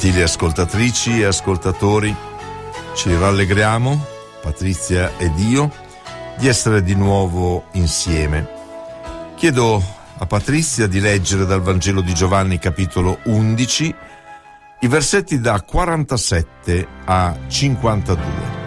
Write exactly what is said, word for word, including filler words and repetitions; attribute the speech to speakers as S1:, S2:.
S1: Gentili ascoltatrici e ascoltatori, ci rallegriamo, Patrizia ed io, di essere di nuovo insieme. Chiedo a Patrizia di leggere dal Vangelo di Giovanni capitolo undici i versetti da quarantasette a cinquantadue.